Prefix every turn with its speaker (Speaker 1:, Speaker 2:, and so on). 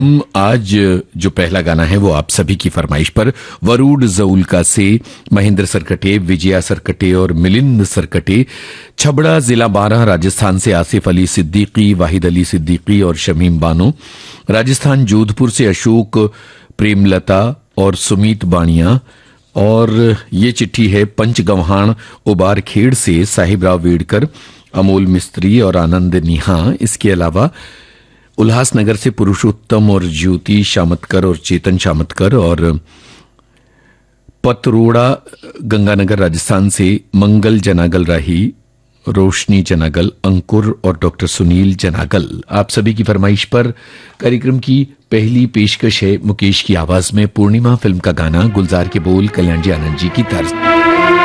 Speaker 1: आज जो पहला गाना है वो आप सभी की फरमाइश पर वरूड जऊलका से महेंद्र सरकटे, विजया सरकटे और मिलिंद सरकटे, छबड़ा जिला 12 राजस्थान से आसिफ अली सिद्दीकी, वाहिद अली सिद्दीकी और शमीम बानो, राजस्थान जोधपुर से अशोक, प्रेमलता और सुमीत बाणिया, और ये चिट्ठी है पंचगव्हाण उबार खेड़ से साहिबराव वेड़कर, अमोल मिस्त्री और आनंद निहा। इसके अलावा उल्हासनगर से पुरुषोत्तम और ज्योति शामतकर और चेतन शामतकर, और पतरोड़ा गंगानगर राजस्थान से मंगल जनागल राही, रोशनी जनागल, अंकुर और डॉक्टर सुनील जनागल। आप सभी की फरमाइश पर कार्यक्रम की पहली पेशकश है मुकेश की आवाज में पूर्णिमा फिल्म का गाना, गुलजार के बोल कल्याण जी आनंद जी की तर्ज।